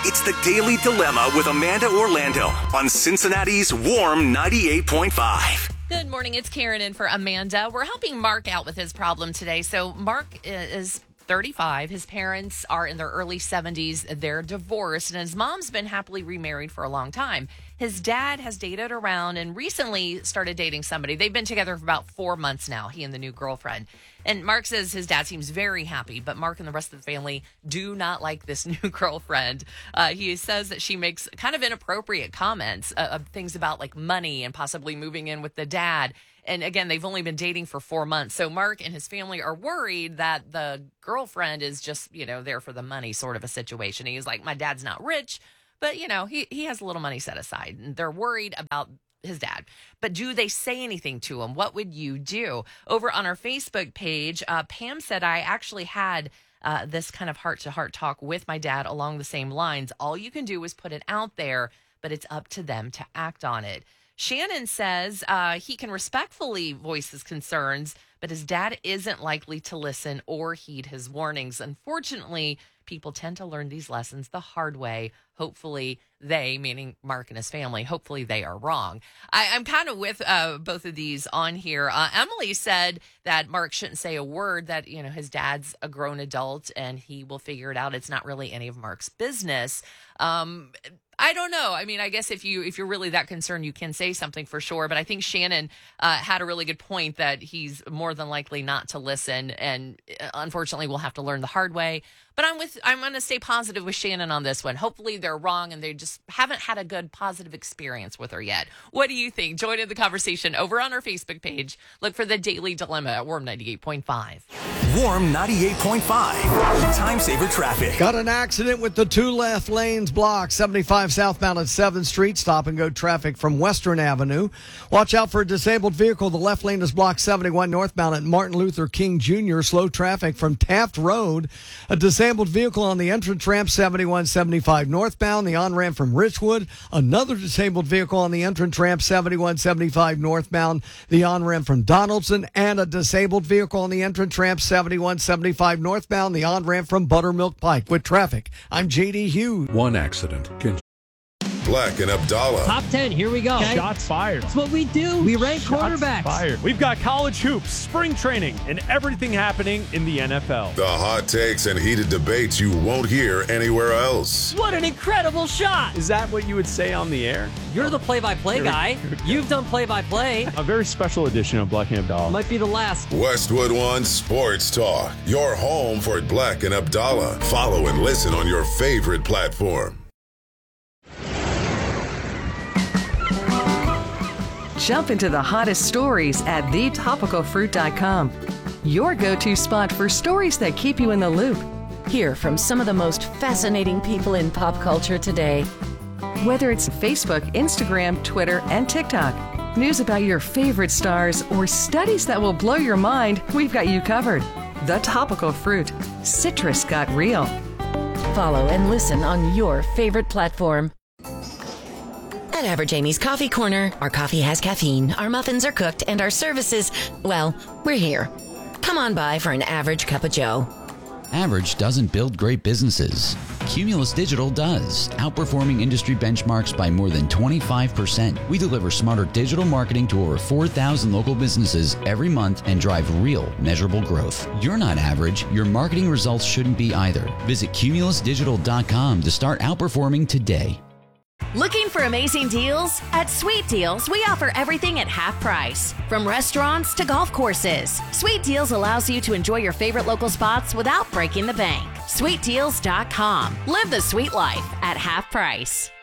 It's the Daily Dilemma with Amanda Orlando on Cincinnati's Warm 98.5. Good morning. It's Karen in for Amanda. We're helping Mark out with his problem today. So Mark is 35. His parents are in their early 70s. They're divorced, and his mom's been happily remarried for a long time. His dad has dated around and recently started dating somebody. They've been together for about 4 months now, he and the new girlfriend. And Mark says his dad seems very happy, but Mark and the rest of the family do not like this new girlfriend. He says that she makes kind of inappropriate comments, things about like money and possibly moving in with the dad. And again, they've only been dating for 4 months. So Mark and his family are worried that the girlfriend is just, there for the money sort of a situation. He's like, my dad's not rich, but, he has a little money set aside. And they're worried about his dad. But do they say anything to him? What would you do? Over on our Facebook page, Pam said, I actually had this kind of heart-to-heart talk with my dad along the same lines. All you can do is put it out there, but it's up to them to act on it. Shannon says he can respectfully voice his concerns, but his dad isn't likely to listen or heed his warnings. Unfortunately, people tend to learn these lessons the hard way. Hopefully they, meaning Mark and his family, hopefully they are wrong. I'm kind of with both of these on here. Emily said that Mark shouldn't say a word, that, his dad's a grown adult and he will figure it out. It's not really any of Mark's business. I don't know. I mean, I guess if you're really that concerned, you can say something for sure. But I think Shannon had a really good point that he's more than likely not to listen, and unfortunately, we'll have to learn the hard way. But I'm going to stay positive with Shannon on this one. Hopefully, they're wrong, and they just haven't had a good positive experience with her yet. What do you think? Join in the conversation over on our Facebook page. Look for the Daily Dilemma at Warm 98.5. Warm 98.5. Time saver traffic. Got an accident with the two left lanes blocked. 75 southbound at 7th Street. Stop and go traffic from Western Avenue. Watch out for a disabled vehicle. The left lane is blocked 71 northbound at Martin Luther King Jr. Slow traffic from Taft Road. A disabled vehicle on the entrance ramp 7175 northbound. The on-ramp from Richwood. Another disabled vehicle on the entrance ramp 7175 northbound. The on-ramp from Donaldson. And a disabled vehicle on the entrance ramp 7175 northbound. The on-ramp from Buttermilk Pike. With traffic, I'm J.D. Hughes. One accident can... Black and Abdallah. Top 10, here we go. Okay. Shots fired. That's what we do. We rank quarterbacks. Fired. We've got college hoops, spring training, and everything happening in the NFL. The hot takes and heated debates you won't hear anywhere else. What an incredible shot. Is that what you would say on the air? You're the play-by-play guy. You've done play-by-play. A very special edition of Black and Abdallah. Might be the last. Westwood One Sports Talk. Your home for Black and Abdallah. Follow and listen on your favorite platform. Jump into the hottest stories at thetopicalfruit.com. Your go-to spot for stories that keep you in the loop. Hear from some of the most fascinating people in pop culture today. Whether it's Facebook, Instagram, Twitter, and TikTok, news about your favorite stars, or studies that will blow your mind, we've got you covered. The Topical Fruit. Citrus got real. Follow and listen on your favorite platform. At Average Amy's Coffee Corner, our coffee has caffeine, our muffins are cooked, and our services, well, we're here. Come on by for an average cup of joe. Average doesn't build great businesses. Cumulus Digital does, outperforming industry benchmarks by more than 25%. We deliver smarter digital marketing to over 4,000 local businesses every month and drive real, measurable growth. You're not average. Your marketing results shouldn't be either. Visit cumulusdigital.com to start outperforming today. Looking for amazing deals? At Sweet Deals, we offer everything at half price. From restaurants to golf courses, Sweet Deals allows you to enjoy your favorite local spots without breaking the bank. SweetDeals.com. Live the sweet life at half price.